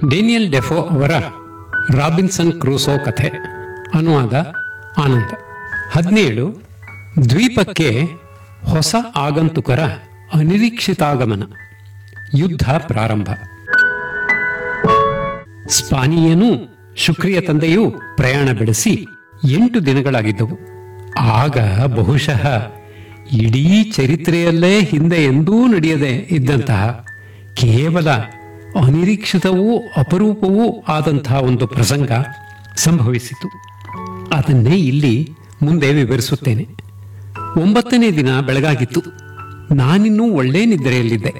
Daniel ಡೆಫೋ ಅವರ Robinson Crusoe ಕಥೆ. ಅನುವಾದ ಆನಂದ. 17 ದ್ವೀಪಕ್ಕೆ ಹೊಸ ಆಗಂತುಕರ ಅನಿರೀಕ್ಷಿತಾಗಮನ. ಯುದ್ಧ ಪ್ರಾರಂಭ. ಸ್ಪಾನಿಯನೂ ಶುಕ್ರಿಯ ತಂದೆಯೂ ಪ್ರಯಾಣ ಬೆಳೆಸಿ 8 ದಿನಗಳಾಗಿದ್ದವು. ಆಗ ಬಹುಶಃ ಇಡೀ ಚರಿತ್ರೆಯಲ್ಲೇ ಹಿಂದೆ ಎಂದೂ ನಡೆಯದೆ ಇದ್ದಂತಹ ಕೇವಲ ಅನಿರೀಕ್ಷಿತವೂ ಅಪರೂಪವೂ ಆದಂತಹ ಒಂದು ಪ್ರಸಂಗ ಸಂಭವಿಸಿತು. ಅದನ್ನೇ ಇಲ್ಲಿ ಮುಂದೆ ವಿವರಿಸುತ್ತೇನೆ. 9ನೇ ದಿನ ಬೆಳಗಾಗಿತ್ತು. ನಾನಿನ್ನೂ ಒಳ್ಳೆ ನಿದ್ರೆಯಲ್ಲಿದ್ದೆ.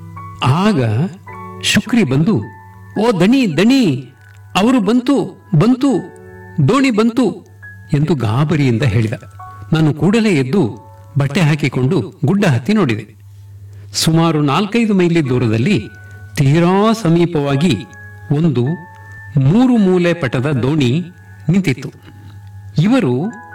ಆಗ ಶುಕ್ರಿ ಬಂದು, ಓ ದಣಿ ದಣಿ, ಅವರು ಬಂತು ಬಂತು, ದೋಣಿ ಬಂತು ಎಂದು ಗಾಬರಿಯಿಂದ ಹೇಳಿದ. ನಾನು ಕೂಡಲೇ ಎದ್ದು ಬಟ್ಟೆ ಹಾಕಿಕೊಂಡು ಗುಡ್ಡ ಹತ್ತಿ ನೋಡಿದೆ. ಸುಮಾರು 4-5 ಮೈಲಿ ದೂರದಲ್ಲಿ ತೀರಾ ಸಮೀಪವಾಗಿ ಒಂದು 3 ಮೂಲೆ ಪಟದ ದೋಣಿ ನಿಂತಿತ್ತು. ಇವರು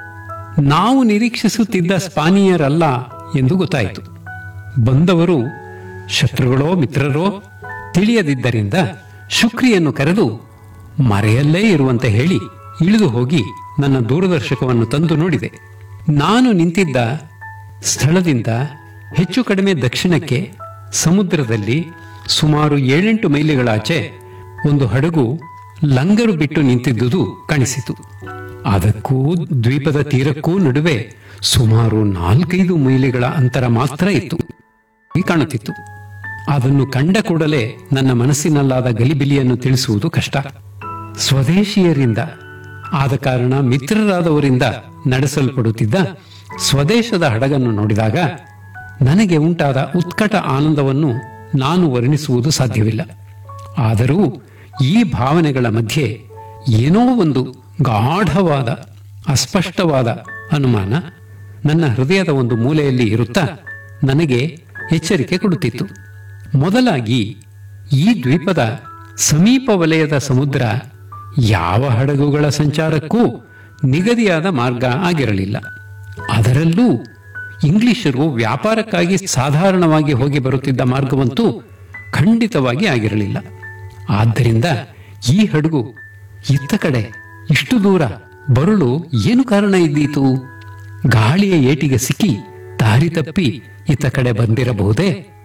ನಾವು ನಿರೀಕ್ಷಿಸುತ್ತಿದ್ದ ಸ್ಪಾನಿಯರಲ್ಲ ಎಂದು ಗೊತ್ತಾಯಿತು. ಬಂದವರು ಶತ್ರುಗಳೋ ಮಿತ್ರರೋ ತಿಳಿಯದಿದ್ದರಿಂದ ಶುಕ್ರಿಯನ್ನು ಕರೆದು ಮರೆಯಲ್ಲೇ ಇರುವಂತೆ ಹೇಳಿ ಇಳಿದು ಹೋಗಿ ನನ್ನ ದೂರದರ್ಶಕವನ್ನು ತಂದು ನೋಡಿದೆ. ನಾನು ನಿಂತಿದ್ದ ಸ್ಥಳದಿಂದ ಹೆಚ್ಚು ಕಡಿಮೆ ದಕ್ಷಿಣಕ್ಕೆ ಸಮುದ್ರದಲ್ಲಿ ಸುಮಾರು 7-8 ಮೈಲಿಗಳಾಚೆ ಒಂದು ಹಡಗು ಲಂಗರು ಬಿಟ್ಟು ನಿಂತಿದ್ದುದು ಕಾಣಿಸಿತು. ಅದಕ್ಕೂ ದ್ವೀಪದ ತೀರಕ್ಕೂ ನಡುವೆ ಸುಮಾರು 4-5 ಮೈಲಿಗಳ ಅಂತರ ಮಾತ್ರ ಇತ್ತು ಕಾಣುತ್ತಿತ್ತು. ಅದನ್ನು ಕಂಡ ಕೂಡಲೇ ನನ್ನ ಮನಸ್ಸಿನಲ್ಲಾದ ಗಲಿಬಿಲಿಯನ್ನು ತಿಳಿಸುವುದು ಕಷ್ಟ. ಸ್ವದೇಶೀಯರಿಂದ ಆದ ಕಾರಣ ಮಿತ್ರರಾದವರಿಂದ ನಡೆಸಲ್ಪಡುತ್ತಿದ್ದ ಸ್ವದೇಶದ ಹಡಗನ್ನು ನೋಡಿದಾಗ ನನಗೆ ಉಂಟಾದ ಉತ್ಕಟ ಆನಂದವನ್ನು ನಾನು ವರ್ಣಿಸುವುದು ಸಾಧ್ಯವಿಲ್ಲ. ಆದರೂ ಈ ಭಾವನೆಗಳ ಮಧ್ಯೆ ಏನೋ ಒಂದು ಗಾಢವಾದ ಅಸ್ಪಷ್ಟವಾದ ಅನುಮಾನ ನನ್ನ ಹೃದಯದ ಒಂದು ಮೂಲೆಯಲ್ಲಿ ಇರುತ್ತಾ ನನಗೆ ಎಚ್ಚರಿಕೆ ಕೊಡುತ್ತಿತ್ತು. ಮೊದಲಾಗಿ ಈ ದ್ವೀಪದ ಸಮೀಪ ವಲಯದ ಸಮುದ್ರ ಯಾವ ಹಡಗುಗಳ ಸಂಚಾರಕ್ಕೂ ನಿಗದಿಯಾದ ಮಾರ್ಗ ಆಗಿರಲಿಲ್ಲ. ಅದರಲ್ಲೂ ಇಂಗ್ಲಿಷರು ವ್ಯಾಪಾರಕ್ಕಾಗಿ ಸಾಧಾರಣವಾಗಿ ಹೋಗಿ ಬರುತ್ತಿದ್ದ ಮಾರ್ಗವಂತೂ ಖಂಡಿತವಾಗಿ ಆಗಿರಲಿಲ್ಲ. ಆದ್ದರಿಂದ ಈ ಹಡಗು ಇತ್ತ ಕಡೆ ಇಷ್ಟು ದೂರ ಬರಲು ಏನು ಕಾರಣ ಇದ್ದೀತು? ಗಾಳಿಯ ಏಟಿಗೆ ಸಿಕ್ಕಿ ದಾರಿ ತಪ್ಪಿ ಇತ್ತ ಕಡೆ ಬಂದಿರಬಹುದೇ?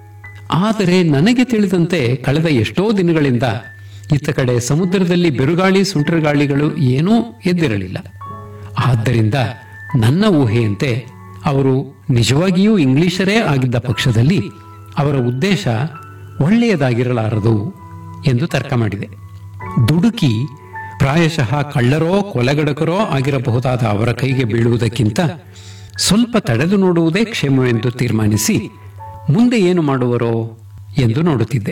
ಆದರೆ ನನಗೆ ತಿಳಿದಂತೆ ಕಳೆದ ಎಷ್ಟೋ ದಿನಗಳಿಂದ ಇತ್ತ ಕಡೆ ಸಮುದ್ರದಲ್ಲಿ ಬಿರುಗಾಳಿ ಸುಂಟರಗಾಳಿಗಳು ಏನೂ ಎದ್ದಿರಲಿಲ್ಲ. ಆದ್ದರಿಂದ ನನ್ನ ಊಹೆಯಂತೆ ಅವರು ನಿಜವಾಗಿಯೂ ಇಂಗ್ಲಿಷರೇ ಆಗಿದ್ದ ಪಕ್ಷದಲ್ಲಿ ಅವರ ಉದ್ದೇಶ ಒಳ್ಳೆಯದಾಗಿರಲಾರದು ಎಂದು ತರ್ಕ ಮಾಡಿದೆ. ದುಡುಕಿ ಪ್ರಾಯಶಃ ಕಳ್ಳರೋ ಕೊಲೆಗಡಕರೋ ಆಗಿರಬಹುದಾದ ಅವರ ಕೈಗೆ ಬೀಳುವುದಕ್ಕಿಂತ ಸ್ವಲ್ಪ ತಡೆದು ನೋಡುವುದೇ ಕ್ಷೇಮವೆಂದು ತೀರ್ಮಾನಿಸಿ ಮುಂದೆ ಏನು ಮಾಡುವರೋ ಎಂದು ನೋಡುತ್ತಿದ್ದೆ.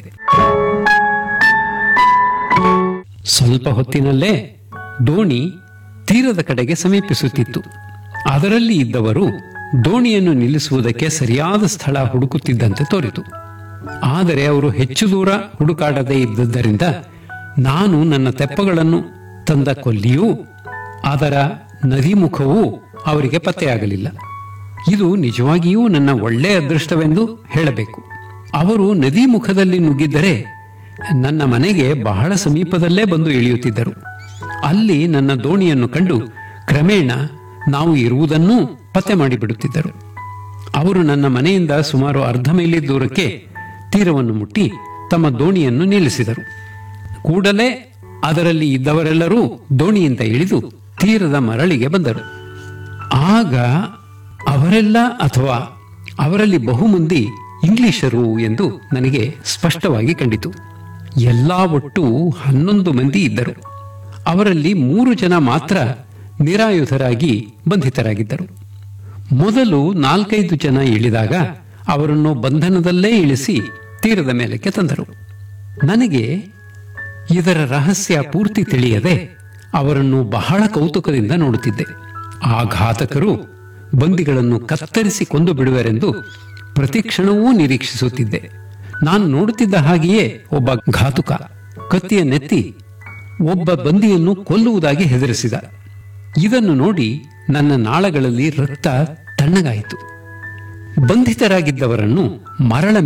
ಸ್ವಲ್ಪ ಹೊತ್ತಿನಲ್ಲೇ ದೋಣಿ ತೀರದ ಕಡೆಗೆ ಸಮೀಪಿಸುತ್ತಿತ್ತು. ಅದರಲ್ಲಿ ಇದ್ದವರು ದೋಣಿಯನ್ನು ನಿಲ್ಲಿಸುವುದಕ್ಕೆ ಸರಿಯಾದ ಸ್ಥಳ ಹುಡುಕುತ್ತಿದ್ದಂತೆ ತೋರಿತು. ಆದರೆ ಅವರು ಹೆಚ್ಚು ದೂರ ಹುಡುಕಾಡದೇ ಇದ್ದುದರಿಂದ ನಾನು ನನ್ನ ತೆಪ್ಪಗಳನ್ನು ತಂದ ಕೊಲ್ಲಿಯೂ ಅದರ ನದಿಮುಖವೂ ಅವರಿಗೆ ಪತ್ತೆಯಾಗಲಿಲ್ಲ. ಇದು ನಿಜವಾಗಿಯೂ ನನ್ನ ಒಳ್ಳೆಯ ಅದೃಷ್ಟವೆಂದು ಹೇಳಬೇಕು. ಅವರು ನದಿಮುಖದಲ್ಲಿ ನುಗ್ಗಿದ್ದರೆ ನನ್ನ ಮನೆಗೆ ಬಹಳ ಸಮೀಪದಲ್ಲೇ ಬಂದು ಇಳಿಯುತ್ತಿದ್ದರು. ಅಲ್ಲಿ ನನ್ನ ದೋಣಿಯನ್ನು ಕಂಡು ಕ್ರಮೇಣ ನಾವು ಇರುವುದನ್ನೂ ಪತ್ತೆ ಮಾಡಿಬಿಡುತ್ತಿದ್ದರು. ಅವರು ನನ್ನ ಮನೆಯಿಂದ ಸುಮಾರು 1/2 ಮೈಲಿ ದೂರಕ್ಕೆ ತೀರವನ್ನು ಮುಟ್ಟಿ ತಮ್ಮ ದೋಣಿಯನ್ನು ನಿಲ್ಲಿಸಿದರು. ಕೂಡಲೇ ಅದರಲ್ಲಿ ಇದ್ದವರೆಲ್ಲರೂ ದೋಣಿಯಿಂದ ಇಳಿದು ತೀರದ ಮರಳಿಗೆ ಬಂದರು. ಆಗ ಅವರೆಲ್ಲ ಅಥವಾ ಅವರಲ್ಲಿ ಬಹುಮಂದಿ ಇಂಗ್ಲಿಷರು ಎಂದು ನನಗೆ ಸ್ಪಷ್ಟವಾಗಿ ಕಂಡಿತು. ಎಲ್ಲಾ ಒಟ್ಟು 11 ಮಂದಿ ಇದ್ದರು. ಅವರಲ್ಲಿ 3 ಜನ ಮಾತ್ರ ನಿರಾಯುಧರಾಗಿ ಬಂಧಿತರಾಗಿದ್ದರು. ಮೊದಲು 4-5 ಜನ ಇಳಿದಾಗ ಅವರನ್ನು ಬಂಧನದಲ್ಲೇ ಇಳಿಸಿ ತೀರದ ಮೇಲಕ್ಕೆ ತಂದರು. ನನಗೆ ಇದರ ರಹಸ್ಯ ಪೂರ್ತಿ ತಿಳಿಯದೆ ಅವರನ್ನು ಬಹಳ ಕೌತುಕದಿಂದ ನೋಡುತ್ತಿದ್ದೆ. ಆ ಘಾತಕರು ಬಂದಿಗಳನ್ನು ಕತ್ತರಿಸಿ ಕೊಂದು ಬಿಡುವರೆಂದು ಪ್ರತಿಕ್ಷಣವೂ ನಿರೀಕ್ಷಿಸುತ್ತಿದ್ದೆ. ನಾನು ನೋಡುತ್ತಿದ್ದ ಹಾಗೆಯೇ ಒಬ್ಬ ಘಾತುಕ ಕತ್ತಿಯನ್ನೆತ್ತಿ ಒಬ್ಬ ಬಂದಿಯನ್ನು ಕೊಲ್ಲುವುದಾಗಿ ಹೆದರಿಸಿದ. ಇದನ್ನು ನೋಡಿ ನನ್ನ ನಾಳಗಳಲ್ಲಿ ರಕ್ತ ತಣ್ಣಗಾಯಿತು. ಬಂಧಿತರಾಗಿದ್ದವರನ್ನು ಮರಳ